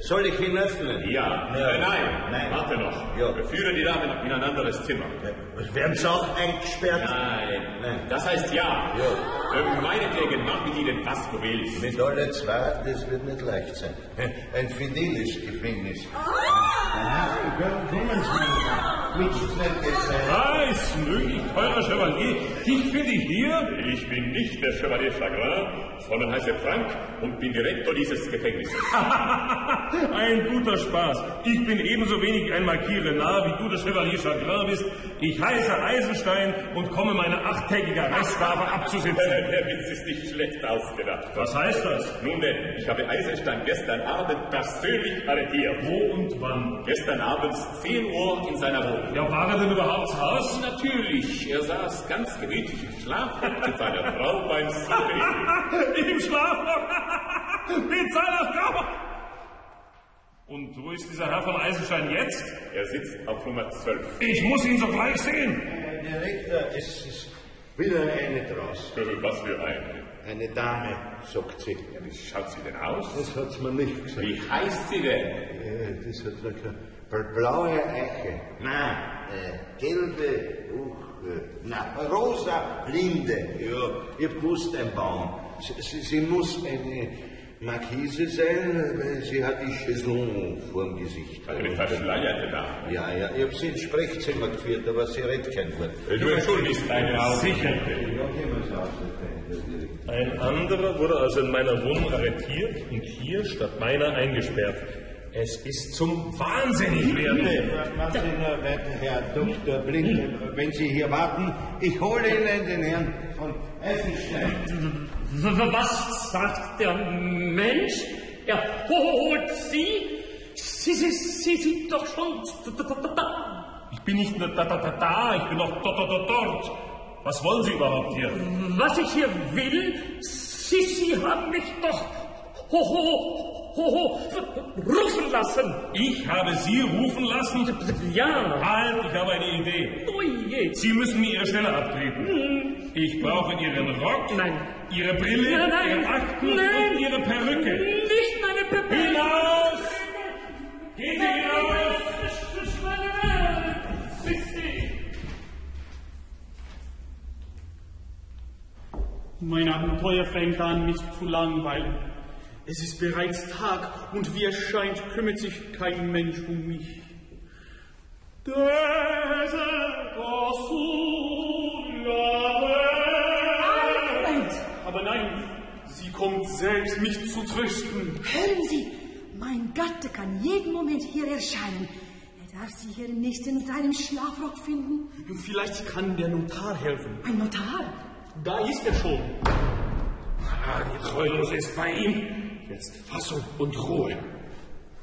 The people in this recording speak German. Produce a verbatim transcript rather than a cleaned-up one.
Soll ich ihn öffnen? Ja. Nein, nein, nein. Warte noch. Ja. Führe die Dame in ein anderes Zimmer. Ja. Werden Sie auch eingesperrt? Nein. Nein. Das heißt ja. Ja. Ähm, meinetwegen, mach mit Ihnen, was du willst. Mit alle zwei, das wird nicht leicht sein. Ein fideles Gefängnis. Ah! Kommen Sie mit Schnellgeld. Was? Möglich, teurer Chevalier? Ich finde hier? Ich bin nicht der Chevalier Chagrin, sondern heiße Frank und bin Direktor dieses Gefängnisses. Ein guter Spaß. Ich bin ebenso wenig ein Marquis Renard, wie du der Chevalier Chagrin bist. Ich heiße Eisenstein und komme meine achttägige Reststrafe abzusitzen. Der Witz ist nicht schlecht ausgedacht. Was heißt das? Nun denn, ich habe Eisenstein gestern Abend persönlich arretiert. Wo und wann? Gestern abends zehn Uhr in seiner Wohnung. Ja, war er denn überhaupt zu Hause? Natürlich, er saß ganz gemütlich im Schlafrock mit seiner Frau beim Siebeln. Im Schlafrock? Mit seiner Frau? Und wo ist dieser Herr von Eisenstein jetzt? Er sitzt auf Nummer zwölf. Ich muss ihn sogleich sehen. Herr Direktor, es ist wieder eine draußen. Was für eine? Eine Dame, sagt sie. Ja, wie schaut sie denn aus? Das hat sie mir nicht gesagt. Wie heißt sie denn? Ja, das hat eine blaue Eiche. Nein, äh, gelbe, uh, äh, nein, rosa Linde. Ja, ich hab gewusst, ein Baum. Sie, sie, sie muss eine Marquise sein, weil sie hat die Chaiselon vor dem Gesicht. Eine verschleierte Dame. Ja, ja, ich hab sie ins Sprechzimmer geführt, aber sie redet kein Wort. Du entschuldigst meine Augen. Sicher. Ein anderer wurde also in meiner Wohnung arretiert und hier statt meiner eingesperrt. Es ist zum Wahnsinnigwerden. Warten Sie nur weiter, Herr Doktor Blind. Wenn Sie hier warten, ich hole Ihnen den Herrn von Eisenstein. Was sagt der Mensch? Er holt Sie? Sie, Sie, Sie sind doch schon da. Ich bin nicht da, da, da, da, ich bin doch dort, dort, dort. Was wollen Sie überhaupt hier? Was ich hier will? Sie, Sie haben mich doch ho, ho, ho, ho, rufen lassen. Ich habe Sie rufen lassen? Ja. Halt, ich habe eine Idee. Oh je. Sie müssen mir Ihre Stelle abtreten. Hm. Ich brauche Ihren Rock, nein. Ihre Brille, ja, nein. Ihre Akten nein. und Ihre Perücke. Nicht meine Perücke. Hinaus! Gehen Sie hinaus! Mein Abenteuer fängt an, mich zu langweilen. Es ist bereits Tag und wie es scheint, kümmert sich kein Mensch um mich. Alfred! Aber nein, sie kommt selbst, mich zu trösten. Hören Sie, mein Gatte kann jeden Moment hier erscheinen. Er darf Sie hier nicht in seinem Schlafrock finden. Vielleicht kann der Notar helfen. Ein Notar? Da ist er schon. Ah, die Treulose ist bei ihm. Jetzt Fassung und Ruhe.